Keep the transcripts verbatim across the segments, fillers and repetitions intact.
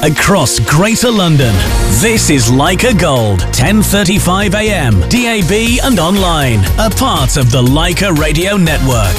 across Greater London. This is Leica Gold, ten thirty-five a m, D A B and online, a part of the Leica Radio Network.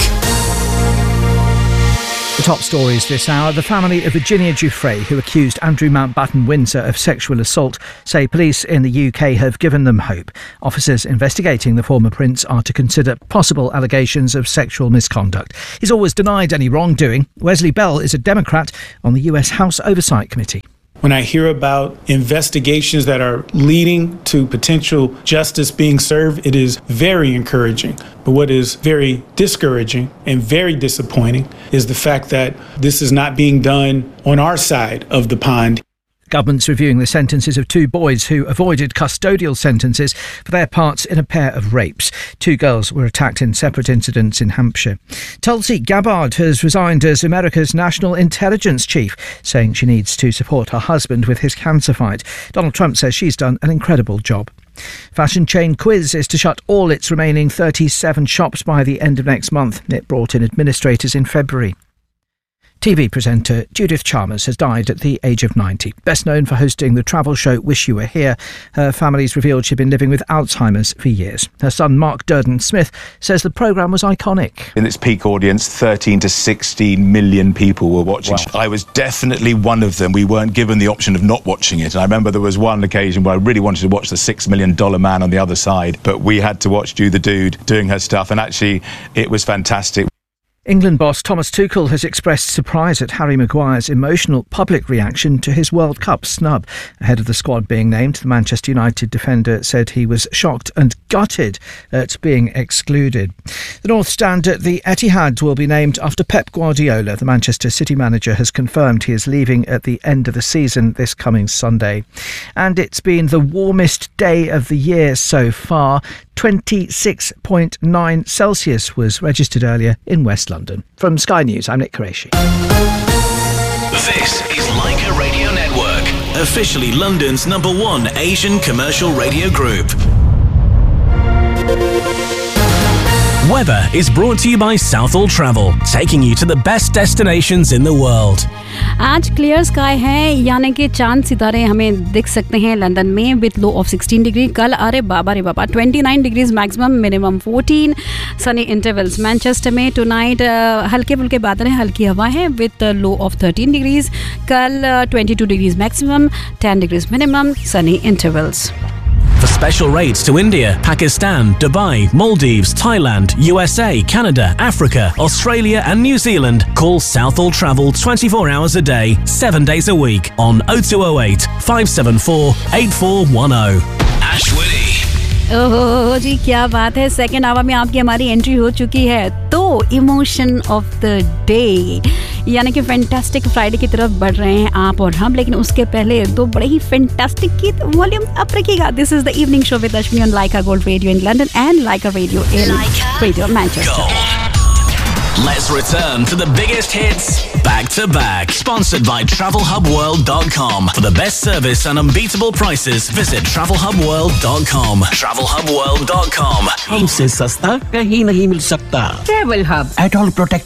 The top stories this hour. The family of Virginia Giuffre, who accused Andrew Mountbatten Windsor of sexual assault, say police in the U K have given them hope. Officers investigating the former prince are to consider possible allegations of sexual misconduct. He's always denied any wrongdoing. Wesley Bell is a Democrat on the U S House Oversight Committee. When I hear about investigations that are leading to potential justice being served, it is very encouraging. But what is very discouraging and very disappointing is the fact that this is not being done on our side of the pond. Government's reviewing the sentences of two boys who avoided custodial sentences for their parts in a pair of rapes. Two girls were attacked in separate incidents in Hampshire. Tulsi Gabbard has resigned as America's National Intelligence Chief, saying she needs to support her husband with his cancer fight. Donald Trump says she's done an incredible job. Fashion chain Quiz is to shut all its remaining thirty-seven shops by the end of next month. It brought in administrators in February. T V presenter Judith Chalmers has died at the age of ninety. Best known for hosting the travel show Wish You Were Here, her family's revealed she'd been living with Alzheimer's for years. Her son Mark Durden Smith says the programme was iconic. In its peak audience, thirteen to sixteen million people were watching. Wow. I was definitely one of them. We weren't given the option of not watching it. And I remember there was one occasion where I really wanted to watch the six million dollar man on the other side, but we had to watch Ju the Dude doing her stuff, and actually it was fantastic. England boss Thomas Tuchel has expressed surprise at Harry Maguire's emotional public reaction to his World Cup snub. Ahead of the squad being named, the Manchester United defender said he was shocked and gutted at being excluded. The North Stand at the Etihad will be named after Pep Guardiola. The Manchester City manager has confirmed he is leaving at the end of the season this coming Sunday. And it's been the warmest day of the year so far. twenty-six point nine Celsius was registered earlier in West London. From Sky News, I'm Nick Qureshi. This is Leica Radio Network, officially London's number one Asian commercial radio group. Weather is brought to you by Southall Travel, taking you to the best destinations in the world. आज clear sky है, यानी कि चांद सितारे हमें दिख सकते हैं लंदन में with low of sixteen degree. कल अरे बाबा रे बाबा twenty nine degrees maximum, minimum fourteen. Sunny intervals Manchester में टुनाइट हल्के फुल्के बादल हैं, हल्की हवा है with low of thirteen degrees. कल twenty two degrees maximum, ten degrees minimum, Sunny intervals. For special rates to India, Pakistan, Dubai, Maldives, Thailand, U S A, Canada, Africa, Australia and New Zealand, call Southall Travel twenty-four hours a day, seven days a week on oh two oh eight, five seven four, eight four one oh. Ashwini. ओह जी, क्या बात है. Second hour में आपकी हमारी entry हो चुकी है. तो इमोशन ऑफ द डे, यानी कि फैंटास्टिक फ्राइडे की तरफ बढ़ रहे हैं आप और हम, लेकिन उसके पहले दो बड़े ही फैंटास्टिक की वॉल्यूम अप रखिएगा. This is the evening show with Ashwini on Lyca gold radio in London and Lyca radio in radio Manchester. Let's return to the biggest hits back to back. Sponsored by travel hub world dot com. For the best service and unbeatable prices, visit travel hub world dot com. travel hub world dot com. हमसे सस्ता कहीं नहीं मिल सकता. Travel Hub. Adult Protect